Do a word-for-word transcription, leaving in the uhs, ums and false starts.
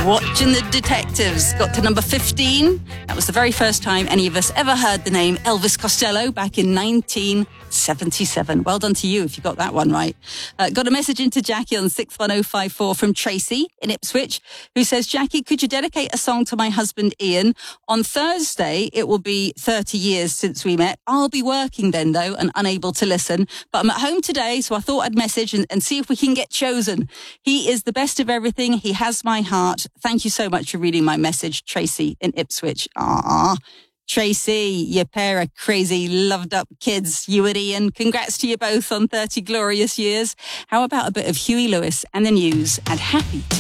Watching the Detectives got to number fifteen. That was the very first time any of us ever heard the name Elvis Costello back in nineteen seventy-seven. Well done to you if you got that one right. Uh, got a message into Jackie on six one oh five four from Tracy in Ipswich, who says, Jackie, could you dedicate a song to my husband Ian? On Thursday, it will be thirty years since we met. I'll be working then, though, and unable to listen. But I'm at home today, so I thought I'd message and, and see if we can get chosen. He is the best of everything. He has my heart. Thank you so much for reading my message, Tracy in Ipswich. Ah, Tracy, you pair of crazy, loved-up kids, you and Ian. Congrats to you both on thirty glorious years. How about a bit of Huey Lewis and the News and Happy to